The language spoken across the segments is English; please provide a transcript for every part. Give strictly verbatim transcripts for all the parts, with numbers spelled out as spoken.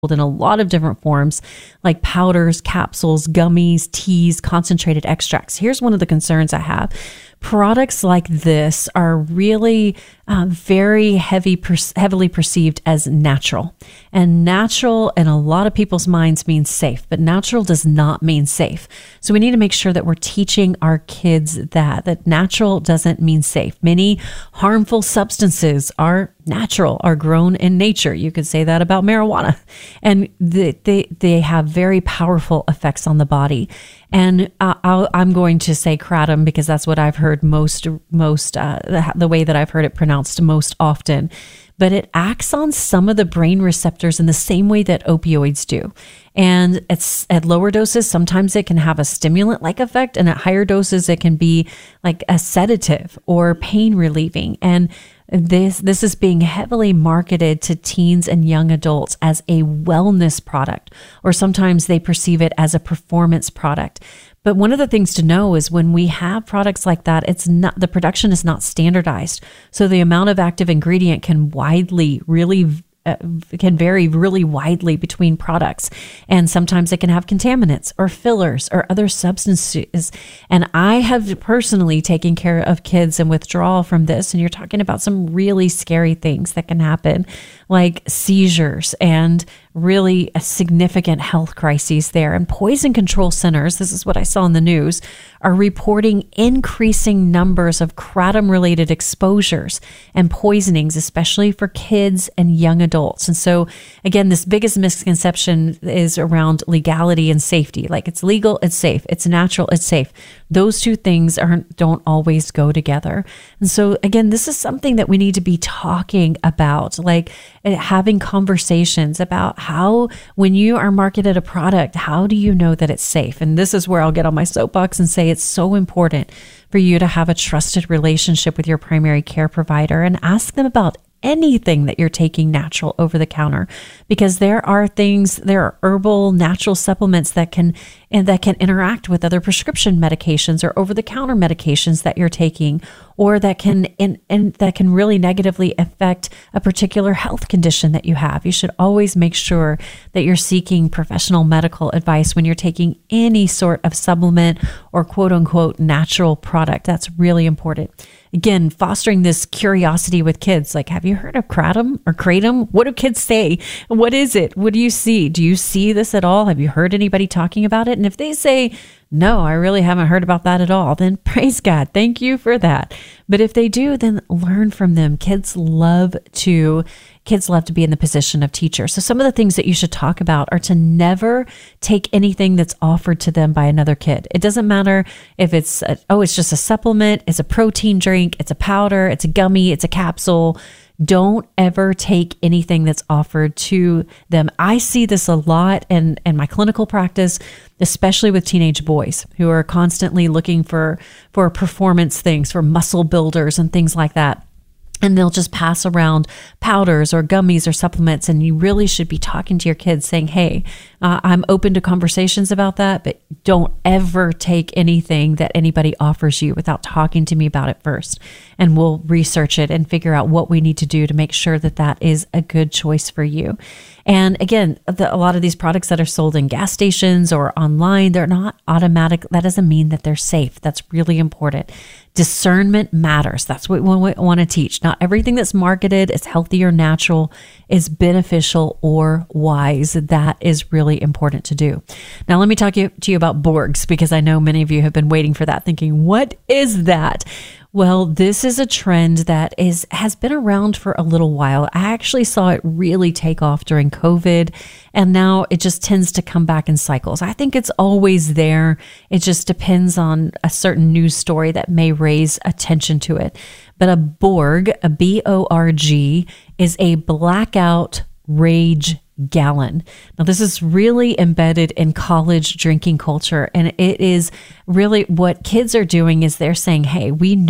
in a lot of different forms, like powders, capsules, gummies, teas, concentrated extracts. Here's one of the concerns I have. Products like this are really uh, very heavy, per- heavily perceived as natural. And natural in a lot of people's minds means safe, but natural does not mean safe. So we need to make sure that we're teaching our kids that, that natural doesn't mean safe. Many harmful substances are natural, are grown in nature. You could say that about marijuana. And they, they, they have very powerful effects on the body. And uh, I'll, I'm going to say kratom because that's what I've heard most, most uh, the, the way that I've heard it pronounced most often. But it acts on some of the brain receptors in the same way that opioids do. And it's at lower doses, sometimes it can have a stimulant-like effect, and at higher doses, it can be like a sedative or pain relieving. And This this is being heavily marketed to teens and young adults as a wellness product, or sometimes they perceive it as a performance product. But one of the things to know is when we have products like that, it's not, the production is not standardized. So the amount of active ingredient can widely, really Uh, can vary really widely between products. And sometimes it can have contaminants or fillers or other substances. And I have personally taken care of kids in withdrawal from this. And you're talking about some really scary things that can happen, like seizures and really a significant health crises there. And poison control centers, this is what I saw in the news, are reporting increasing numbers of kratom-related exposures and poisonings, especially for kids and young adults. And so, again, this biggest misconception is around legality and safety. Like, it's legal, it's safe. It's natural, it's safe. Those two things aren't don't always go together. And so, again, this is something that we need to be talking about, like having conversations about how, when you are marketed a product, how do you know that it's safe? And this is where I'll get on my soapbox and say it's so important for you to have a trusted relationship with your primary care provider and ask them about anything that you're taking natural over the counter, because there are things, there are herbal natural supplements that can and that can interact with other prescription medications or over the counter medications that you're taking, or that can and, and that can really negatively affect a particular health condition that you have. You should always make sure that you're seeking professional medical advice when you're taking any sort of supplement or quote unquote natural product. That's really important. Again, fostering this curiosity with kids. Like, have you heard of kratom or kratom? What do kids say? What is it? What do you see? Do you see this at all? Have you heard anybody talking about it? And if they say, no, I really haven't heard about that at all, then praise God. Thank you for that. But if they do, then learn from them. Kids love to Kids love to be in the position of teacher. So some of the things that you should talk about are to never take anything that's offered to them by another kid. It doesn't matter if it's, a, oh, it's just a supplement, it's a protein drink, it's a powder, it's a gummy, it's a capsule. Don't ever take anything that's offered to them. I see this a lot in, in my clinical practice, especially with teenage boys who are constantly looking for, for performance things, for muscle builders and things like that. And they'll just pass around powders or gummies or supplements. And you really should be talking to your kids saying, hey, uh, I'm open to conversations about that, but don't ever take anything that anybody offers you without talking to me about it first. And we'll research it and figure out what we need to do to make sure that that is a good choice for you. And again, the, a lot of these products that are sold in gas stations or online, they're not automatic. That doesn't mean that they're safe. That's really important. Discernment matters. That's what we want to teach. Not everything that's marketed as healthy or natural is beneficial or wise. That is really important to do. Now, let me talk to you about Borgs, because I know many of you have been waiting for that, thinking, what is that? Well, this is a trend that is has been around for a little while. I actually saw it really take off during COVID, and now it just tends to come back in cycles. I think it's always there. It just depends on a certain news story that may raise attention to it. But a Borg, a B O R G, is a blackout rage gallon. Now, this is really embedded in college drinking culture, and it is really what kids are doing is they're saying, hey, we know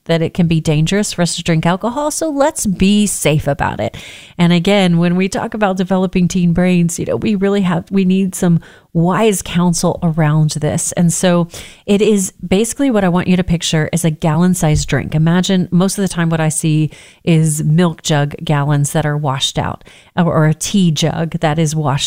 that it can be dangerous for us to drink alcohol. So let's be safe about it. And again, when we talk about developing teen brains, you know, we really have, we need some wise counsel around this. And so it is basically what I want you to picture is a gallon sized drink. Imagine most of the time what I see is milk jug gallons that are washed out, or a tea jug that is washed